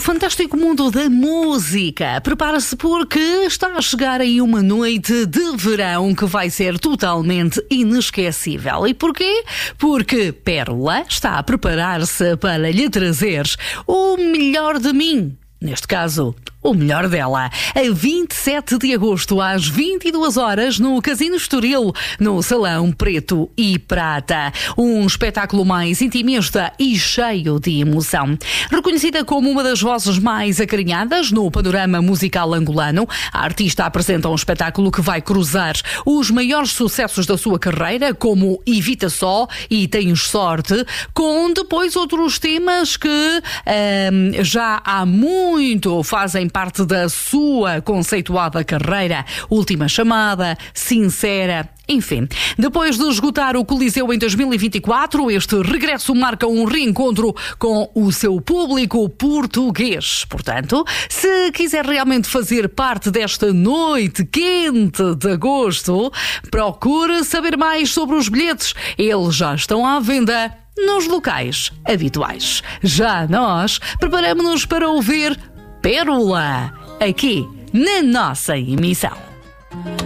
fantástico mundo da música. Prepara-se porque está a chegar aí uma noite de verão que vai ser totalmente inesquecível. E porquê? Porque Pérola está a preparar-se para lhe trazer o melhor de mim. Neste caso, o melhor dela. A 27 de agosto, às 22 horas, no Casino Estoril, no Salão Preto e Prata. Um espetáculo mais intimista e cheio de emoção. Reconhecida como uma das vozes mais acarinhadas no panorama musical angolano, a artista apresenta um espetáculo que vai cruzar os maiores sucessos da sua carreira, como Evita Só e Tens Sorte, com depois outros temas que já há muito fazem parte da sua conceituada carreira. Última Chamada, Sincera, enfim. Depois de esgotar o Coliseu em 2024, este regresso marca um reencontro com o seu público português. Portanto, se quiser realmente fazer parte desta noite quente de agosto, procure saber mais sobre os bilhetes. Eles já estão à venda nos locais habituais. Já nós preparamos-nos para ouvir Pérola, aqui na nossa emissão.